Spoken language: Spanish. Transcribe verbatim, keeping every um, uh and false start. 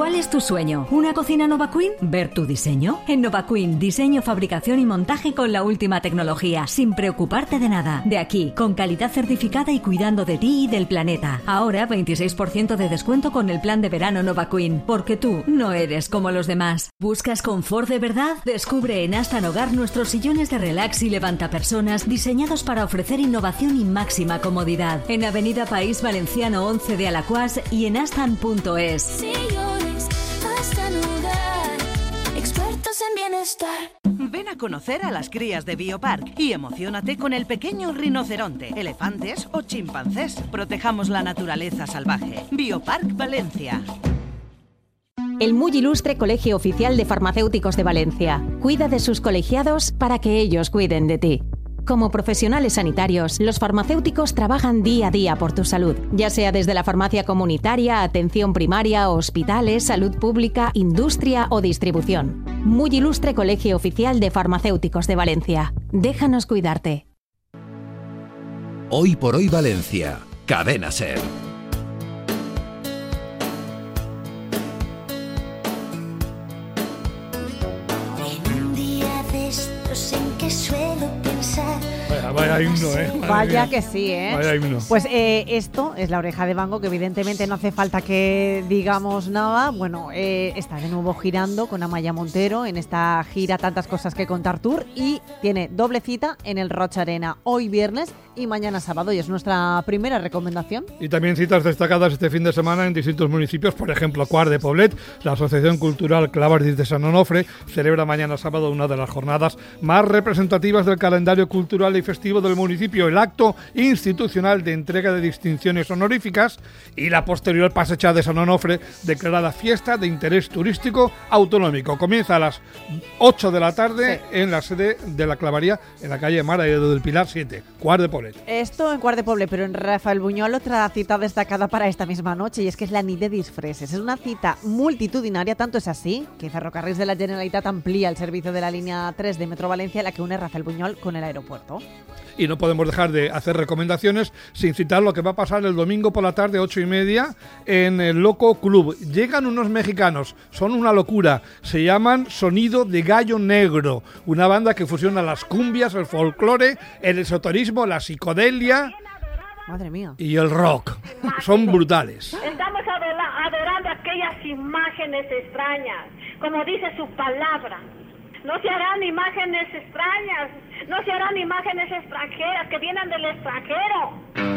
¿Cuál es tu sueño? ¿Una cocina Novaqueen? ¿Ver tu diseño? En Novaqueen, diseño, fabricación y montaje con la última tecnología, sin preocuparte de nada. De aquí, con calidad certificada y cuidando de ti y del planeta. Ahora, veintiséis por ciento de descuento con el plan de verano Novaqueen, porque tú no eres como los demás. ¿Buscas confort de verdad? Descubre en Astan Hogar nuestros sillones de relax y levantapersonas diseñados para ofrecer innovación y máxima comodidad. En Avenida País Valenciano once de Alacuás y en astan punto es. Sillones Astan Hogar, expertos en bienestar. Ven a conocer a las crías de Biopark y emociónate con el pequeño rinoceronte, elefantes o chimpancés. Protejamos la naturaleza salvaje. Biopark Valencia. El muy ilustre Colegio Oficial de Farmacéuticos de Valencia. Cuida de sus colegiados para que ellos cuiden de ti. Como profesionales sanitarios, los farmacéuticos trabajan día a día por tu salud, ya sea desde la farmacia comunitaria, atención primaria, hospitales, salud pública, industria o distribución. Muy ilustre Colegio Oficial de Farmacéuticos de Valencia. Déjanos cuidarte. Hoy por hoy Valencia. Cadena SER. En un día de estos en que suelo pensar. Vaya, vaya himno, ¿eh? Madre Vaya mía. que sí, ¿eh? Vaya himno. Pues eh, esto es La Oreja de Van Gogh, que evidentemente no hace falta que digamos nada. Bueno, eh, está de nuevo girando con Amaya Montero en esta gira Tantas Cosas que Contar Tour y tiene doble cita en el Rocha Arena hoy viernes y mañana sábado, y es nuestra primera recomendación. Y también citas destacadas este fin de semana en distintos municipios, por ejemplo, Quart de Poblet. La Asociación Cultural Clavardis de San Onofre celebra mañana sábado una de las jornadas más representativas del calendario cultural y festivo del municipio, el acto institucional de entrega de distinciones honoríficas y la posterior pasecha de San Onofre, declarada fiesta de interés turístico autonómico. Comienza a las ocho de la tarde sí. en la sede de la clavaría en la calle Mara del Pilar siete, Quart de Poblet. Esto en Quart de Poblet, pero en Rafael Buñol otra cita destacada para esta misma noche, y es que es la nit de disfresses. Es una cita multitudinaria, tanto es así que Ferrocarrils de la Generalitat amplía el servicio de la línea tres de Metro Valencia, la que une Rafael Buñol con el aeropuerto. Y no podemos dejar de hacer recomendaciones sin citar lo que va a pasar el domingo por la tarde, ocho y media, en el Loco Club. Llegan unos mexicanos, son una locura, se llaman Sonido de Gallo Negro, una banda que fusiona las cumbias, el folclore, el esoterismo, la psicodelia. Madre mía. Y el rock. Son brutales. Estamos adora- adorando aquellas imágenes extrañas, como dice su palabra. No se harán imágenes extrañas, no se harán imágenes extranjeras que vienen del extranjero.